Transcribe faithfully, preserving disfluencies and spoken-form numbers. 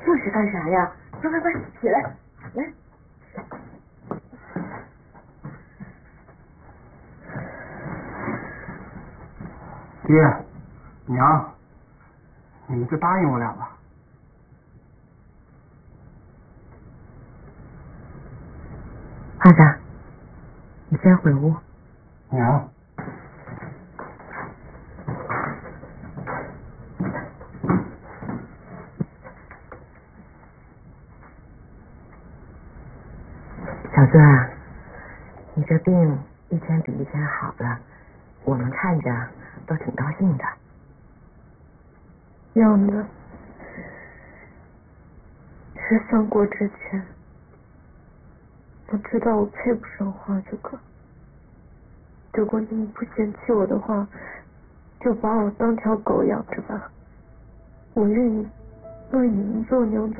这是干啥呀？快快快，起来，来。 爹，娘，你们就答应我俩吧。 儿子，你先回屋。 娘。 小孙啊，你这病一天比一天好了，我们看着都挺高兴的。 娘子，十三过之前，我知道我配不上花这个。如果你们不嫌弃我的话，就把我当条狗养着吧。我愿意为你们做娘子。